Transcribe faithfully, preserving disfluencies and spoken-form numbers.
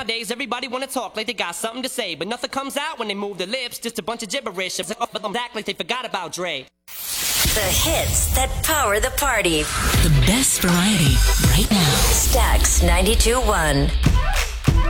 Nowadays, everybody wanna talk like they got something to say, but nothing comes out when they move their lips, just a bunch of gibberish. But them act like they forgot about Dre. The hits that power the party. The best variety right now. Stax ninety-two point one.